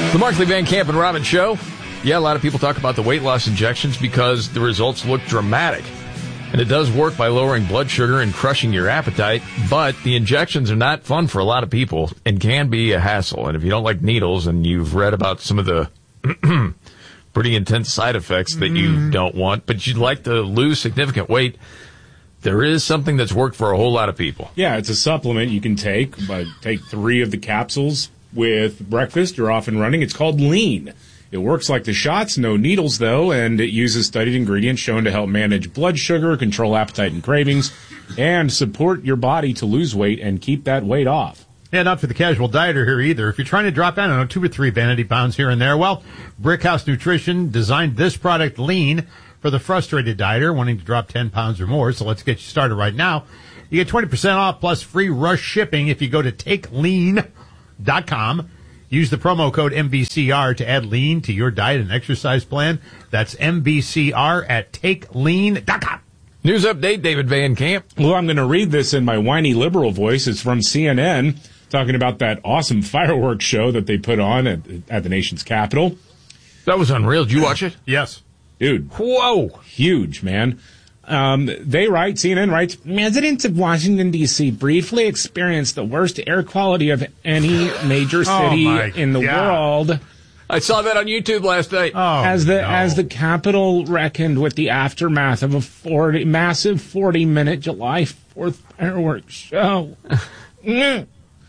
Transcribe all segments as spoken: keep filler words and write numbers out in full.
The Markley, Van Camp, and Robbins Show. Yeah, a lot of people talk about the weight loss injections because the results look dramatic. And it does work by lowering blood sugar and crushing your appetite, but the injections are not fun for a lot of people and can be a hassle. And if you don't like needles and you've read about some of the pretty intense side effects that you don't want, but you'd like to lose significant weight, there is something that's worked for a whole lot of people. Yeah, it's a supplement you can take. But take three of the capsules with breakfast. You're off and running. It's called Lean. It works like the shots, no needles, though, and it uses studied ingredients shown to help manage blood sugar, control appetite and cravings, and support your body to lose weight and keep that weight off. Yeah, not for the casual dieter here either. If you're trying to drop, I don't know, two or three vanity pounds here and there, well, Brickhouse Nutrition designed this product, Lean, for the frustrated dieter wanting to drop ten pounds or more. So let's get you started right now. You get twenty percent off plus free rush shipping if you go to take lean dot com. Use the promo code M B C R to add lean to your diet and exercise plan. That's M B C R at take lean dot com. News update, David Van Camp. Well, I'm going to read this in my whiny liberal voice. It's from C N N, talking about that awesome fireworks show that they put on at, at the nation's capital. That was unreal. Did you watch it? Yes. Dude. Whoa. Huge, man. Um, they write, C N N writes, residents of Washington, D C briefly experienced the worst air quality of any major city oh in the God. world. I saw that on YouTube last night. Oh, as the no. as the Capitol reckoned with the aftermath of a forty massive forty minute July fourth fireworks show. Yeah.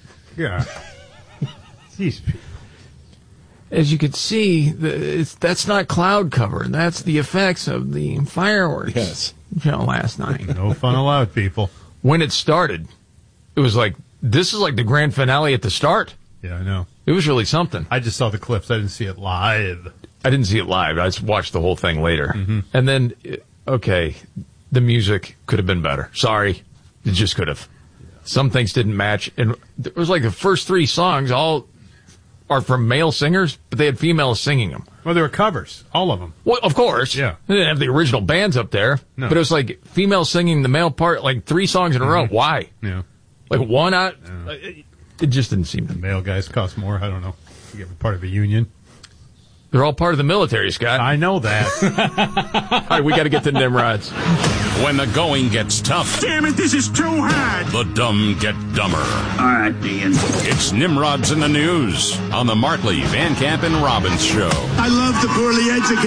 Jeez. As you could see, the, it's, that's not cloud cover. That's the effects of the fireworks Yes. show last night. No fun allowed, people. When it started, it was like, this is like the grand finale at the start. Yeah, I know. It was really something. I just saw the clips. I didn't see it live. I didn't see it live. I just watched the whole thing later. Mm-hmm. And then, okay, the music could have been better. Sorry. It just could have. Some things didn't match. And it was like the first three songs all are from male singers, but they had females singing them. Well, they were covers. All of them. Well, of course. Yeah. They didn't have the original bands up there. No. But it was like females singing the male part, like three songs in a row. Mm-hmm. Why? Yeah. Like one out? Yeah. It, it just didn't seem to The me. male guys cost more. I don't know. You get part of a union. They're all part of the military, Scott. I know that. All right, we got to get to Nimrods. When the going gets tough, Damn it, this is too hard. the dumb get dumber. All right, Ian. It's Nimrods in the News on the Markley, Van Camp, and Robbins Show. I love the poorly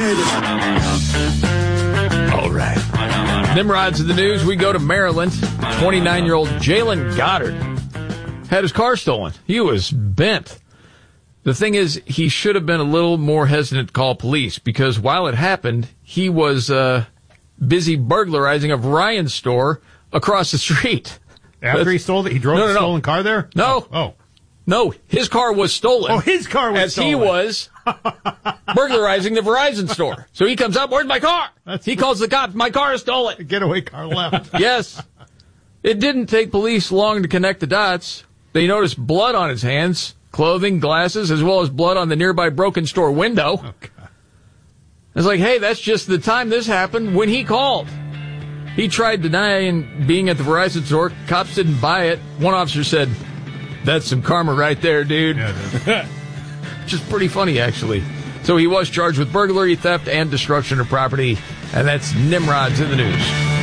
educated. All right. Nimrods in the news. We go to Maryland. twenty-nine-year-old Jalen Goddard had his car stolen. He was bent. The thing is, he should have been a little more hesitant to call police because while it happened, he was uh, busy burglarizing a Verizon store across the street. After That's, he stole it, he drove No, no, the no. stolen car there? No. Oh. No, his car was stolen. Oh, his car was as stolen. he was burglarizing the Verizon store. So he comes up, where's my car? That's he calls the cops, my car is stolen. Getaway car left. Yes. It didn't take police long to connect the dots. They noticed blood on his hands, clothing, glasses, as well as blood on the nearby broken store window. Oh, God. It's like, hey, that's just the time this happened when he called. He tried denying being at the Verizon store. Cops didn't buy it. One officer said, that's some karma right there, dude. Yeah, it is. Which is pretty funny, actually. So he was charged with burglary, theft, and destruction of property. And that's Nimrods in the news.